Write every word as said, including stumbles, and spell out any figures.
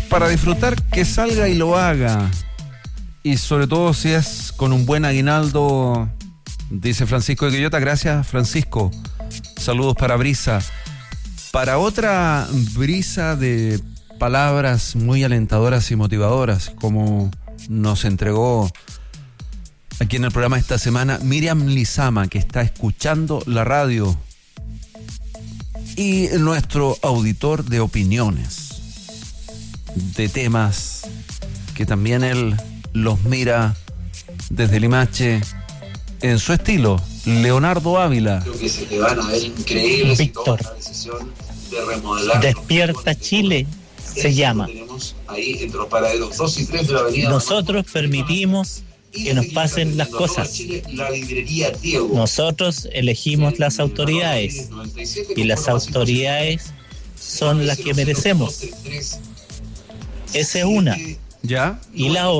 para disfrutar, que salga y lo haga. Y sobre todo si es con un buen aguinaldo, dice Francisco de Quillota. Gracias, Francisco. Saludos para Brisa. Para otra brisa de palabras muy alentadoras y motivadoras, como nos entregó aquí en el programa esta semana Miriam Lizama, que está escuchando la radio, y nuestro auditor de opiniones, de temas que también él los mira desde Limache en su estilo, Leonardo Ávila. Creo que se te van a ver increíbles. Víctor, de remodelar Despierta Chile se llama. Ahí entre los paraderos dos y tres de la avenida. Nosotros permitimos que nos pasen las cosas. Nosotros elegimos las autoridades y las autoridades son las que merecemos. Esa es una. ¿Ya? Y la otra.